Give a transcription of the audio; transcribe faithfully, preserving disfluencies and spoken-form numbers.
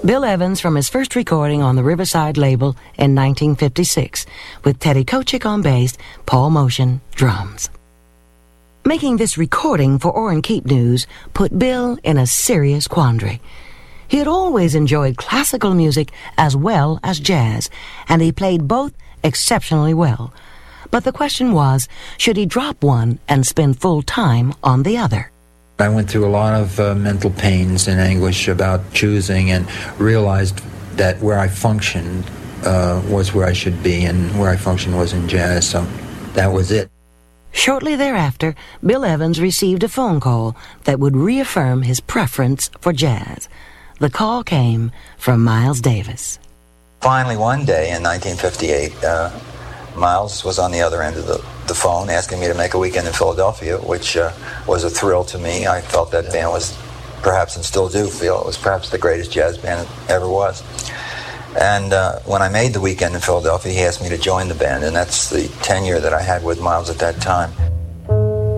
Bill Evans from his first recording on the Riverside label in nineteen fifty-six, with Teddy Kochick on bass, Paul Motian drums. Making this recording for Orrin Keep News put Bill in a serious quandary. He had always enjoyed classical music as well as jazz, and he played both exceptionally well. But the question was, should he drop one and spend full time on the other? I went through a lot of uh, mental pains and anguish about choosing, and realized that where I functioned uh, was where I should be, and where I functioned was in jazz, so that was it. Shortly thereafter, Bill Evans received a phone call that would reaffirm his preference for jazz. The call came from Miles Davis. Finally, one day in nineteen fifty-eight, uh, Miles was on the other end of the, the phone asking me to make a weekend in Philadelphia, which uh, was a thrill to me. I felt that band was, perhaps and still do feel, it was perhaps the greatest jazz band it ever was. And uh, when I made the weekend in Philadelphia, he asked me to join the band, and that's the tenure that I had with Miles at that time.